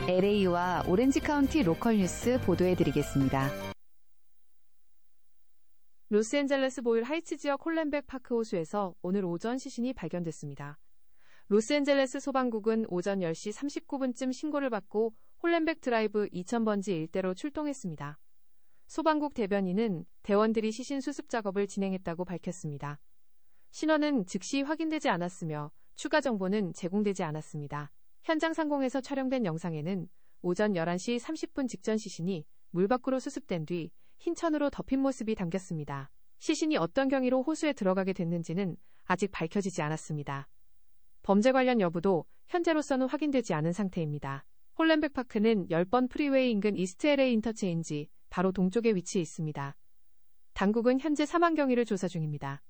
LA와 오렌지 카운티 로컬 뉴스 보도해드리겠습니다. 로스앤젤레스 보일 하이츠 지역 홀렌백 파크 호수에서 오늘 오전 시신이 발견됐습니다. 로스앤젤레스 소방국은 오전 10시 39분쯤 신고를 받고 홀렌백 드라이브 2000번지 일대로 출동했습니다. 소방국 대변인은 대원들이 시신 수습 작업을 진행했다고 밝혔습니다. 신원은 즉시 확인되지 않았으며 추가 정보는 제공되지 않았습니다. 현장 상공에서 촬영된 영상에는 오전 11시 30분 직전 시신이 물 밖으로 수습된 뒤 흰 천으로 덮인 모습이 담겼습니다. 시신이 어떤 경위로 호수에 들어가게 됐는지는 아직 밝혀지지 않았습니다. 범죄 관련 여부도 현재로서는 확인되지 않은 상태입니다. 홀렌백 파크는 10번 프리웨이 인근 이스트 LA 인터체인지 바로 동쪽에 위치해 있습니다. 당국은 현재 사망 경위를 조사 중입니다.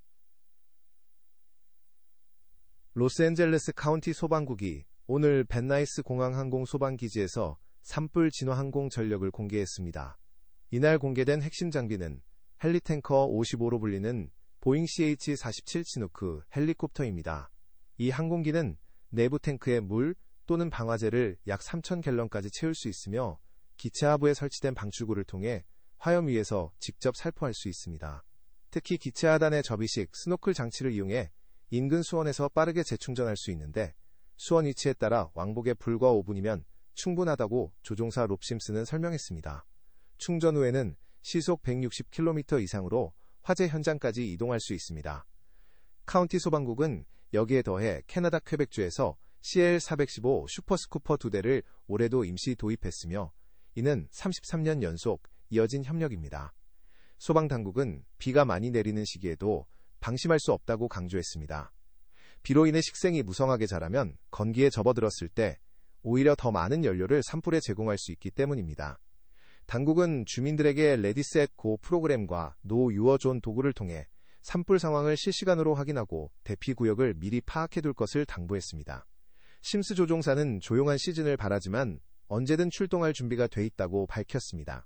로스앤젤레스 카운티 소방국이 오늘 벤나이스 공항 항공 소방기지에서 산불 진화 항공 전력을 공개했습니다. 이날 공개된 핵심 장비는 헬리탱커 55로 불리는 보잉 CH-47 치누크 헬리콥터입니다. 이 항공기는 내부 탱크에 물 또는 방화제를 약 3,000갤런까지 채울 수 있으며 기체 하부에 설치된 방출구를 통해 화염 위에서 직접 살포할 수 있습니다. 특히 기체 하단의 접이식 스노클 장치를 이용해 인근 수원에서 빠르게 재충전할 수 있는데 수원 위치에 따라 왕복에 불과 5분이면 충분하다고 조종사 롭 심슨은 설명했습니다. 충전 후에는 시속 160km 이상으로 화재 현장까지 이동할 수 있습니다. 카운티 소방국은 여기에 더해 캐나다 퀘벡주에서 CL415 슈퍼스쿠퍼 2대를 올해도 임시 도입했으며 이는 33년 연속 이어진 협력입니다. 소방당국은 비가 많이 내리는 시기에도 방심할 수 없다고 강조했습니다. 비로 인해 식생이 무성하게 자라면 건기에 접어들었을 때 오히려 더 많은 연료를 산불에 제공할 수 있기 때문입니다. 당국은 주민들에게 레디 셋 고 프로그램과 노 유어 존 도구를 통해 산불 상황을 실시간으로 확인하고 대피 구역을 미리 파악해둘 것을 당부했습니다. 심스 조종사는 조용한 시즌을 바라지만 언제든 출동할 준비가 돼 있다고 밝혔습니다.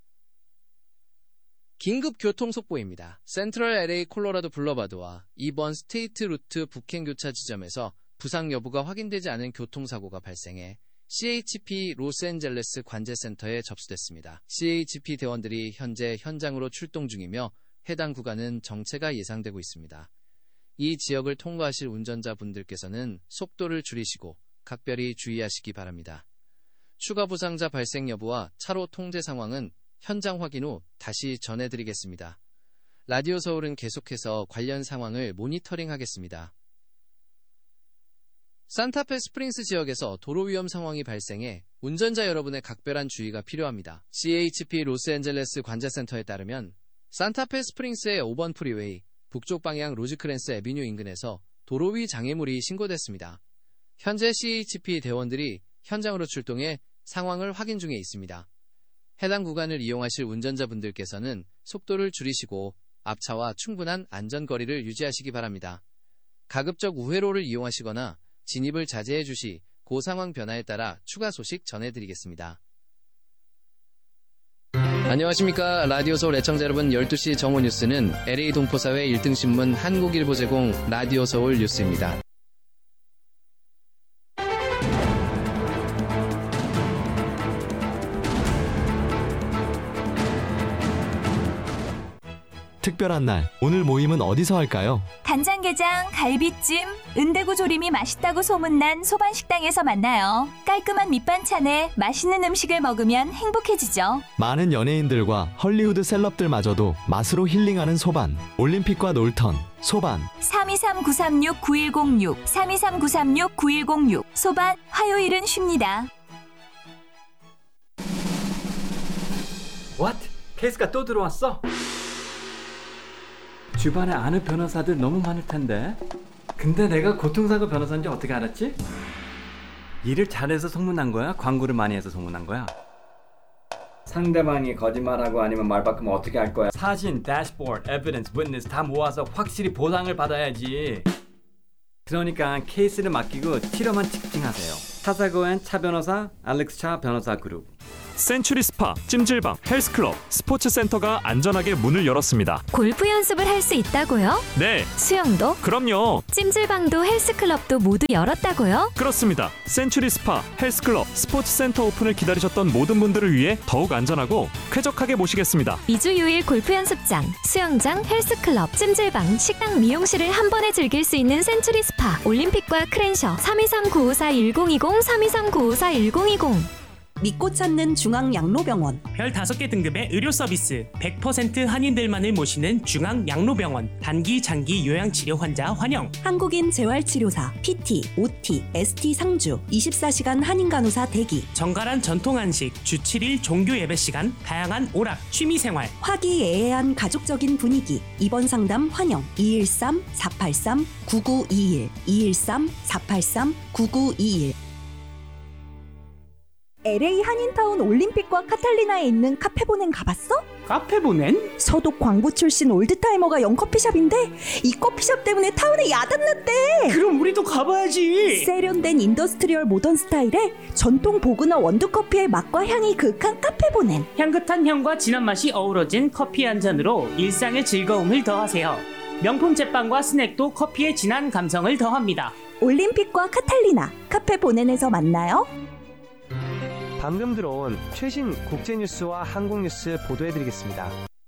긴급 교통 속보입니다. 센트럴 LA 콜로라도 블러바드와 2번 스테이트 루트 북행 교차 지점에서 부상 여부가 확인되지 않은 교통사고가 발생해 CHP 로스앤젤레스 관제센터에 접수됐습니다. CHP 대원들이 현재 현장으로 출동 중이며 해당 구간은 정체가 예상되고 있습니다. 이 지역을 통과하실 운전자분들께서는 속도를 줄이시고 각별히 주의하시기 바랍니다. 추가 부상자 발생 여부와 차로 통제 상황은 현장 확인 후 다시 전해드리겠습니다. 라디오 서울은 계속해서 관련 상황을 모니터링하겠습니다. 산타페 스프링스 지역에서 도로 위험 상황이 발생해 운전자 여러분의 각별한 주의가 필요합니다. CHP 로스앤젤레스 관제센터에 따르면 산타페 스프링스의 5번 프리웨이 북쪽 방향 로즈크랜스 애비뉴 인근에서 도로 위 장애물이 신고됐습니다. 현재 CHP 대원들이 현장으로 출동해 상황을 확인 중에 있습니다. 해당 구간을 이용하실 운전자분들께서는 속도를 줄이시고 앞차와 충분한 안전거리를 유지하시기 바랍니다. 가급적 우회로를 이용하시거나 진입을 자제해 주시, 그 상황 변화에 따라 추가 소식 전해드리겠습니다. 안녕하십니까. 라디오 서울 애청자 여러분, 12시 정오 뉴스는 LA 동포사회 1등 신문 한국일보 제공 라디오 서울 뉴스입니다. 특별한 날, 오늘 모임은 어디서 할까요? 간장게장, 갈비찜, 은대구 조림이 맛있다고 소문난 소반식당에서 만나요. 깔끔한 밑반찬에 맛있는 음식을 먹으면 행복해지죠. 많은 연예인들과 헐리우드 셀럽들마저도 맛으로 힐링하는 소반. 올림픽과 놀턴, 소반. 323-936-9106, 323-936-9106. 소반, 화요일은 쉽니다. What? 케이스가 또 들어왔어? 주변에 아는 변호사들 너무 많을 텐데. 근데 내가 교통사고 변호사인지 어떻게 알았지? 일을 잘해서 소문난 거야? 광고를 많이 해서 소문난 거야? 상대방이 거짓말하고 아니면 말 바꾸면 어떻게 할 거야? 사진, 대시보드, 에비던스, 위트니스 다 모아서 확실히 보상을 받아야지. 그러니까 케이스를 맡기고 치료만 집중하세요. 타사고엔 차 변호사, 알렉스 차 변호사 그룹. 센츄리 스파, 찜질방, 헬스클럽, 스포츠센터가 안전하게 문을 열었습니다. 골프 연습을 할 수 있다고요? 네, 수영도? 그럼요. 찜질방도 헬스클럽도 모두 열었다고요? 그렇습니다. 센츄리 스파, 헬스클럽, 스포츠센터 오픈을 기다리셨던 모든 분들을 위해 더욱 안전하고 쾌적하게 모시겠습니다. 2주 6일 골프 연습장, 수영장, 헬스클럽, 찜질방, 식당, 미용실을 한 번에 즐길 수 있는 센츄리 스파, 올림픽과 크랜셔 323-954-1020 323-954-1020. 믿고 찾는 중앙양로병원. 별 5개 등급의 의료 서비스, 100% 한인들만을 모시는 중앙양로병원. 단기, 장기 요양치료 환자 환영. 한국인 재활치료사, PT, OT, ST 상주, 24시간 한인간호사 대기. 정갈한 전통 한식, 주 7일 종교 예배 시간, 다양한 오락, 취미생활. 화기애애한 가족적인 분위기. 입원 상담 환영. 213-483-9921 213-483-9921. LA 한인타운 올림픽과 카탈리나에 있는 카페보넨 가봤어? 카페보넨? 서독 광부 출신 올드타이머가 연 커피숍인데 이 커피숍 때문에 타운에 야단났대. 그럼 우리도 가봐야지. 세련된 인더스트리얼 모던 스타일의 전통 보그너 원두커피의 맛과 향이 그윽한 카페보넨. 향긋한 향과 진한 맛이 어우러진 커피 한 잔으로 일상의 즐거움을 더하세요. 명품 제빵과 스낵도 커피의 진한 감성을 더합니다. 올림픽과 카탈리나 카페보넨에서 만나요. 방금 들어온 최신 국제뉴스와 한국뉴스 보도해드리겠습니다.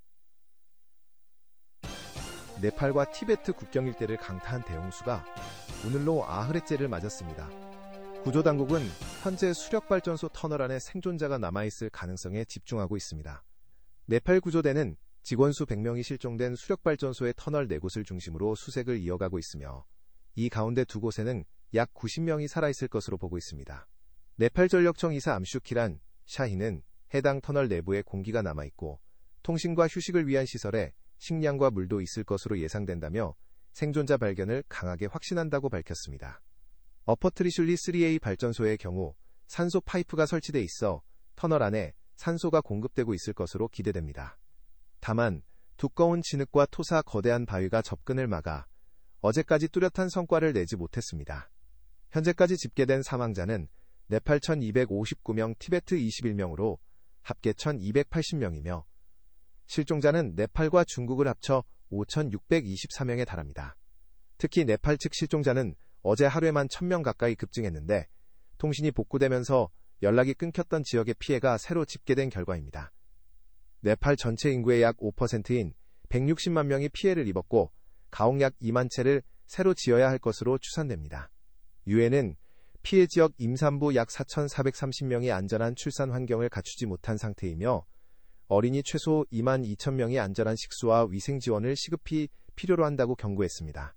네팔과 티베트 국경 일대를 강타한 대홍수가 오늘로 아흐레째를 맞았습니다. 구조당국은 현재 수력발전소 터널 안에 생존자가 남아있을 가능성에 집중하고 있습니다. 네팔 구조대는 직원 수 100명이 실종된 수력발전소의 터널 4곳을 중심으로 수색을 이어가고 있으며 이 가운데 2곳에는 약 90명이 살아있을 것으로 보고 있습니다. 네팔 전력청 이사 암슈키란 샤히는 해당 터널 내부에 공기가 남아있고 통신과 휴식을 위한 시설에 식량과 물도 있을 것으로 예상된다며 생존자 발견을 강하게 확신한다고 밝혔습니다. 어퍼트리슐리 3A 발전소의 경우 산소 파이프가 설치돼 있어 터널 안에 산소가 공급되고 있을 것으로 기대됩니다. 다만 두꺼운 진흙과 토사 거대한 바위가 접근을 막아 어제까지 뚜렷한 성과를 내지 못했습니다. 현재까지 집계된 사망자는 네팔 1259명, 티베트 21명으로 합계 1280명이며 실종자는 네팔과 중국을 합쳐 5624명에 달합니다. 특히 네팔 측 실종자는 어제 하루에만 1000명 가까이 급증했는데 통신이 복구되면서 연락이 끊겼던 지역의 피해가 새로 집계된 결과입니다. 네팔 전체 인구의 약 5%인 160만 명이 피해를 입었고 가옥 약 2만 채를 새로 지어야 할 것으로 추산됩니다. 유엔은 피해 지역 임산부 약 4,430명이 안전한 출산 환경을 갖추지 못한 상태이며 어린이 최소 2만 2천 명이 안전한 식수와 위생 지원을 시급히 필요로 한다고 경고했습니다.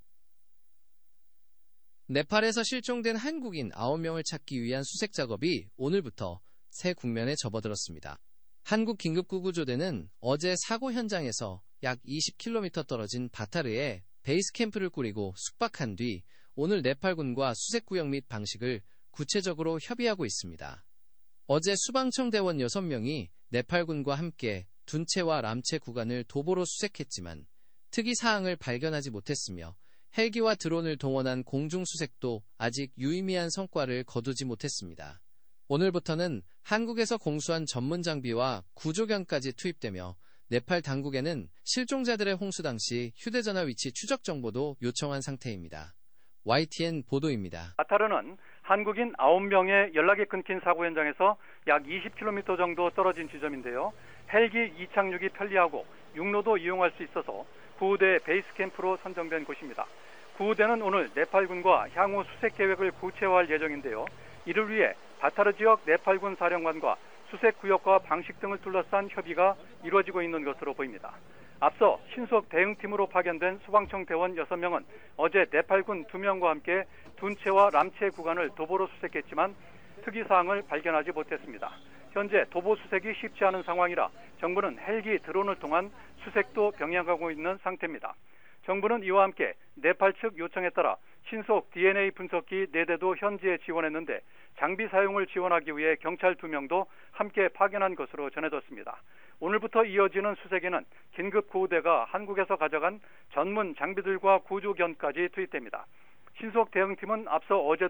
네팔에서 실종된 한국인 9명을 찾기 위한 수색 작업이 오늘부터 새 국면에 접어들었습니다. 한국긴급구조대는 어제 사고 현장에서 약 20km 떨어진 바타르에 베이스 캠프를 꾸리고 숙박한 뒤 오늘 네팔군과 수색구역 및 방식을 구체적으로 협의하고 있습니다. 어제 수방청 대원 6명이 네팔군과 함께 둔체와 람체 구간을 도보로 수색했지만 특이 사항을 발견하지 못했으며 헬기와 드론을 동원한 공중수색도 아직 유의미한 성과를 거두지 못했습니다. 오늘부터는 한국에서 공수한 전문 장비와 구조견까지 투입되며 네팔 당국에는 실종자들의 홍수 당시 휴대전화 위치 추적 정보도 요청한 상태입니다. YTN 보도입니다. 바타르는 한국인 9명의 연락이 끊긴 사고 현장에서 약 20km 정도 떨어진 지점인데요. 헬기 이착륙이 편리하고 육로도 이용할 수 있어서 구호대 베이스 캠프로 선정된 곳입니다. 구호대는 오늘 네팔군과 향후 수색 계획을 구체화할 예정인데요. 이를 위해 바타르 지역 네팔군 사령관과 수색 구역과 방식 등을 둘러싼 협의가 이루어지고 있는 것으로 보입니다. 앞서 신속 대응팀으로 파견된 소방청 대원 6명은 어제 네팔군 2명과 함께 둔체와 람체 구간을 도보로 수색했지만 특이사항을 발견하지 못했습니다. 현재 도보 수색이 쉽지 않은 상황이라 정부는 헬기, 드론을 통한 수색도 병행하고 있는 상태입니다. 정부는 이와 함께 네팔 측 요청에 따라 신속 DNA 분석기 4대도 현지에 지원했는데 장비 사용을 지원하기 위해 경찰 2명도 함께 파견한 것으로 전해졌습니다. 오늘부터 이어지는 수색에는 긴급구호대가 한국에서 가져간 전문 장비들과 구조견까지 투입됩니다. 신속 대응팀은 앞서 어제도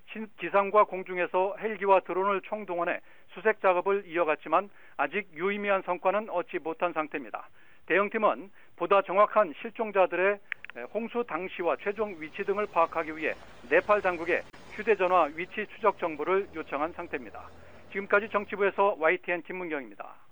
지상과 공중에서 헬기와 드론을 총동원해 수색 작업을 이어갔지만 아직 유의미한 성과는 얻지 못한 상태입니다. 대응팀은 보다 정확한 실종자들의 홍수 당시와 최종 위치 등을 파악하기 위해 네팔 당국에 휴대전화 위치 추적 정보를 요청한 상태입니다. 지금까지 정치부에서 YTN 김문경입니다.